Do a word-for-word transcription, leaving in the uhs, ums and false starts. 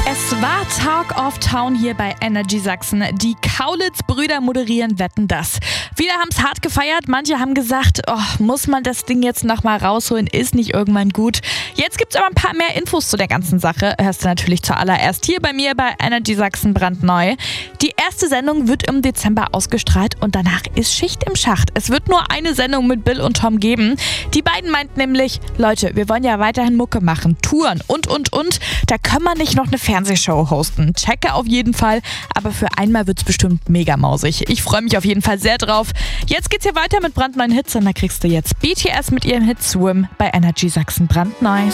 Es war Talk of Town hier bei Energy Sachsen. Die Kaulitz-Brüder moderieren Wetten, das. Viele haben es hart gefeiert, manche haben gesagt, oh, muss man das Ding jetzt nochmal rausholen, ist nicht irgendwann gut. Jetzt gibt es aber ein paar mehr Infos zu der ganzen Sache. Hörst du natürlich zuallererst hier bei mir bei Energy Sachsen brandneu. Die erste Sendung wird im Dezember ausgestrahlt und danach ist Schicht im Schacht. Es wird nur eine Sendung mit Bill und Tom geben. Die beiden meinten nämlich, Leute, wir wollen ja weiterhin Mucke machen, Touren und, und, und. Da können wir nicht noch eine Fernsehshow hosten. Checke auf jeden Fall, aber für einmal wird es bestimmt mega mausig. Ich freue mich auf jeden Fall sehr drauf. Jetzt geht's hier weiter mit brandneuen Hits und da kriegst du jetzt B T S mit ihrem Hit Swim bei Energy Sachsen brandneu.